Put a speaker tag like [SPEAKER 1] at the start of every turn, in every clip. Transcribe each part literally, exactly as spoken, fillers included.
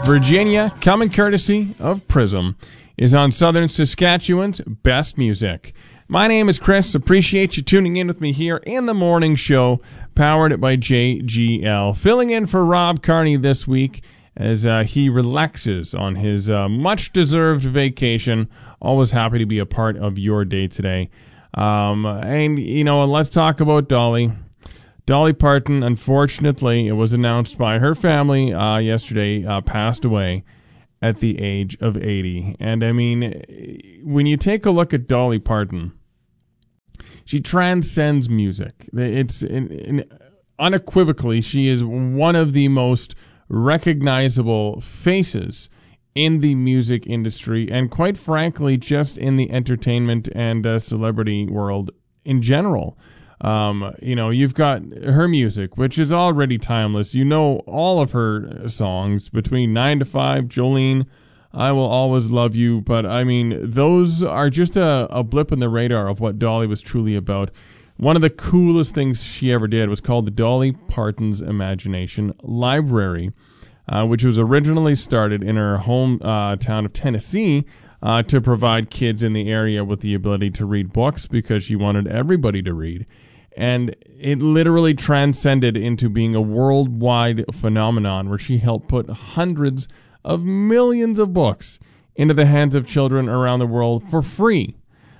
[SPEAKER 1] Virginia, coming courtesy of Prism, is on Southern Saskatchewan's best music. My name is Chris. Appreciate you tuning in with me here in the morning show, powered by J G L. Filling in for Rob Carney this week as uh, he relaxes on his uh, much-deserved vacation. Always happy to be a part of your day today. Um, and, you know, let's talk about Dolly. Dolly Parton, unfortunately, it was announced by her family uh, yesterday, uh, passed away at the age of eighty. And, I mean, when you take a look at Dolly Parton, she transcends music. It's in, in, unequivocally, she is one of the most recognizable faces in the music industry, and quite frankly, just in the entertainment and uh, celebrity world in general. Um, you know, you've got her music, which is already timeless. You know all of her songs, between nine to five, Jolene, I Will Always Love You. But, I mean, those are just a, a blip in the radar of what Dolly was truly about. One of the coolest things she ever did was called the Dolly Parton's Imagination Library, uh, which was originally started in her home uh, town of Tennessee uh, to provide kids in the area with the ability to read books, because she wanted everybody to read. And it literally transcended into being a worldwide phenomenon where she helped put hundreds of millions of books into the hands of children around the world for free.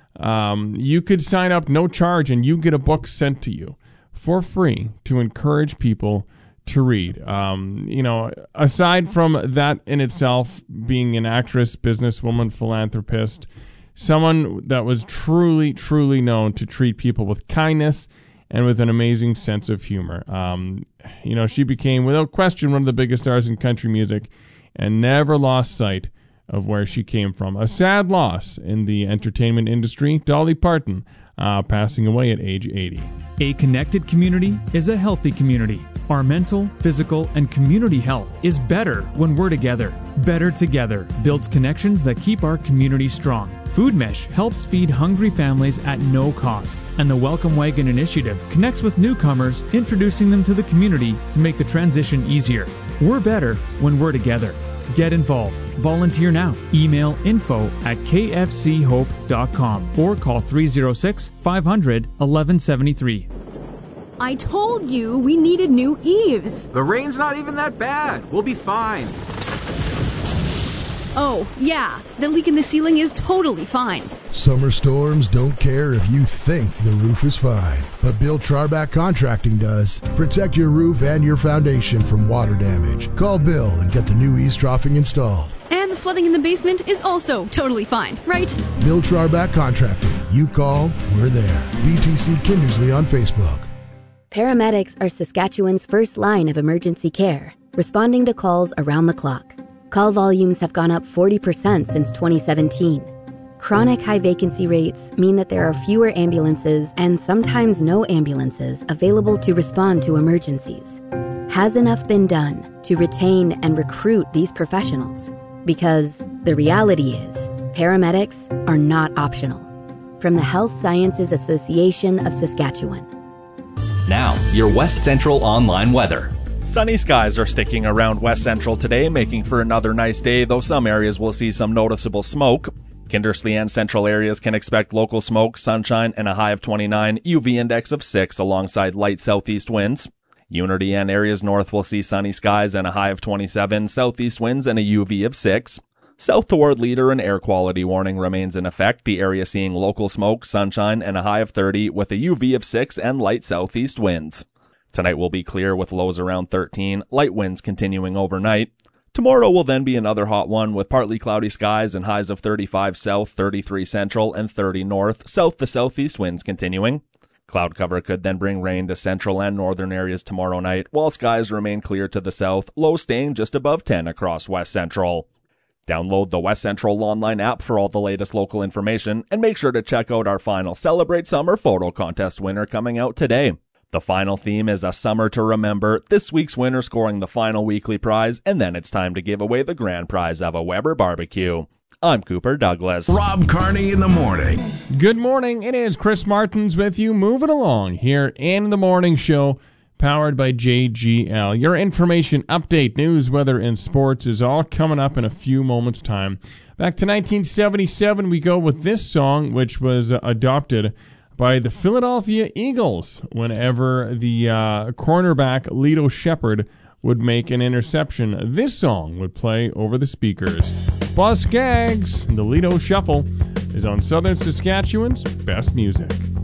[SPEAKER 1] Um, you could sign up, no charge, and you get a book sent to you for free to encourage people to read. Um, you know, aside from that in itself, being an actress, businesswoman, philanthropist, someone that was truly, truly known to treat people with kindness and with an amazing sense of humor. Um, you know, she became, without question, one of the biggest stars in country music and never lost sight of where she came from. A sad loss in the entertainment industry. Dolly Parton uh, passing away at age eighty.
[SPEAKER 2] A connected community is a healthy community. Our mental, physical, and community health is better when we're together. Better Together builds connections that keep our community strong. Food Mesh helps feed hungry families at no cost. And the Welcome Wagon Initiative connects with newcomers, introducing them to the community to make the transition easier. We're better when we're together. Get involved. Volunteer now. Email info at k f c hope dot com or call three oh six, five hundred, eleven seventy-three.
[SPEAKER 3] I told you we needed new eaves.
[SPEAKER 4] The rain's not even that bad. We'll be fine.
[SPEAKER 3] Oh, yeah. The leak in the ceiling is totally fine.
[SPEAKER 5] Summer storms don't care if you think the roof is fine. But Bill Charback Contracting does. Protect your roof and your foundation from water damage. Call Bill and get the new eaves troughing installed.
[SPEAKER 3] And the flooding in the basement is also totally fine, right?
[SPEAKER 5] Bill Charback Contracting. You call, we're there. B T C Kindersley on Facebook.
[SPEAKER 6] Paramedics are Saskatchewan's first line of emergency care, responding to calls around the clock. Call volumes have gone up forty percent since twenty seventeen. Chronic high vacancy rates mean that there are fewer ambulances and sometimes no ambulances available to respond to emergencies. Has enough been done to retain and recruit these professionals? Because the reality is, paramedics are not optional. From the Health Sciences Association of Saskatchewan.
[SPEAKER 7] Now, your West Central online weather.
[SPEAKER 8] Sunny skies are sticking around West Central today, making for another nice day, though some areas will see some noticeable smoke. Kindersley and central areas can expect local smoke, sunshine, and a high of twenty-nine, U V index of six alongside light southeast winds. Unity and areas north will see sunny skies and a high of twenty-seven, southeast winds and a U V of six. South toward Leader, an air quality warning remains in effect, the area seeing local smoke, sunshine, and a high of thirty with a U V of six and light southeast winds. Tonight will be clear with lows around thirteen, light winds continuing overnight. Tomorrow will then be another hot one with partly cloudy skies and highs of thirty-five south, thirty-three central, and thirty north, south to southeast winds continuing. Cloud cover could then bring rain to central and northern areas tomorrow night, while skies remain clear to the south, lows staying just above ten across West Central. Download the West Central online app for all the latest local information, and make sure to check out our final Celebrate Summer photo contest winner coming out today. The final theme is A Summer to Remember, this week's winner scoring the final weekly prize, and then it's time to give away the grand prize of a Weber barbecue. I'm Cooper Douglas.
[SPEAKER 9] Rob Carney in the morning.
[SPEAKER 1] Good morning. It is Chris Martins with you, moving along here in the morning show, powered by J G L. Your information, update, news, weather, and sports is all coming up in a few moments' time. Back to nineteen seventy-seven, we go with this song, which was uh, adopted by the Philadelphia Eagles whenever the uh, cornerback Lito Shepherd would make an interception. This song would play over the speakers. Buzz Skaggs, the Lito Shuffle, is on Southern Saskatchewan's Best Music.